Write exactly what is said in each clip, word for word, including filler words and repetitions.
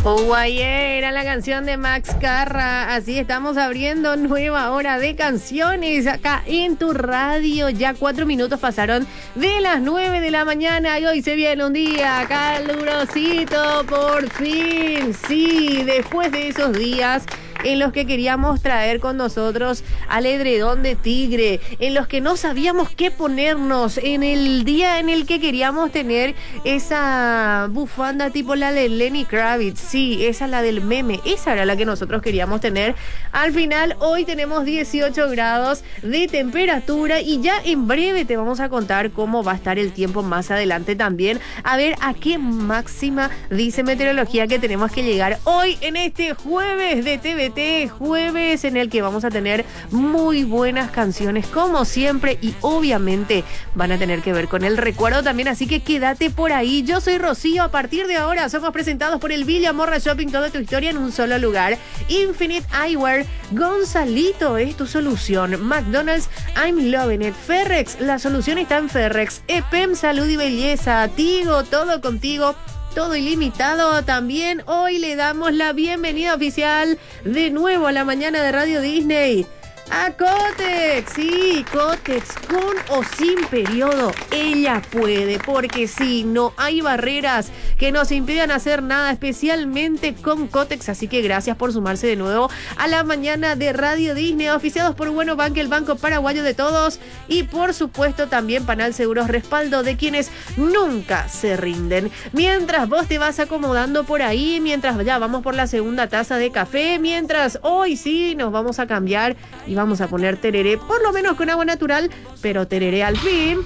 Guayé era la canción de Max Carra. Así estamos abriendo nueva hora de canciones acá en tu radio. Ya cuatro minutos pasaron de las nueve de la mañana y hoy se viene un día calurosito por fin. Sí, después de esos días en los que queríamos traer con nosotros al edredón de tigre, en los que no sabíamos qué ponernos, en el día en el que queríamos tener esa bufanda tipo la de Lenny Kravitz, sí, esa la del meme, esa era la que nosotros queríamos tener. Al final, hoy tenemos dieciocho grados de temperatura y ya en breve te vamos a contar cómo va a estar el tiempo más adelante también, a ver a qué máxima dice meteorología que tenemos que llegar hoy en este jueves de T V T, jueves en el que vamos a tener muy buenas canciones como siempre y obviamente van a tener que ver con el recuerdo también, así que quédate por ahí. Yo soy Rocío, a partir de ahora somos presentados por el Villa Morra Shopping, toda tu historia en un solo lugar. Infinite Eyewear, Gonzalito es tu solución. McDonald's, I'm loving it. Ferrex, la solución está en Ferrex. E P E M, salud y belleza. Tigo, todo contigo, todo ilimitado. También hoy le damos la bienvenida oficial de nuevo a la mañana de Radio Disney a Kotex. Sí, Kotex, con o sin periodo, ella puede, porque sí, no hay barreras que nos impidan hacer nada, especialmente con Kotex. Así que gracias por sumarse de nuevo a la mañana de Radio Disney, oficiados por Bueno Bank, el banco paraguayo de todos, y por supuesto también Panal Seguros, respaldo de quienes nunca se rinden. Mientras vos te vas acomodando por ahí, mientras ya vamos por la segunda taza de café, mientras hoy sí nos vamos a cambiar y vamos a poner tereré, por lo menos con agua natural, pero tereré al fin.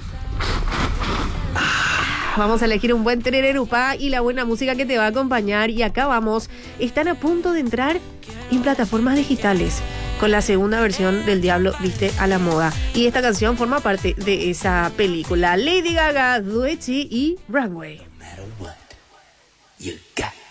Vamos a elegir un buen tereré Rupá y la buena música que te va a acompañar. Y acá vamos, están a punto de entrar en plataformas digitales con la segunda versión del Diablo Viste a la Moda. Y esta canción forma parte de esa película. Lady Gaga, Doechii y Runway. No matter what, you got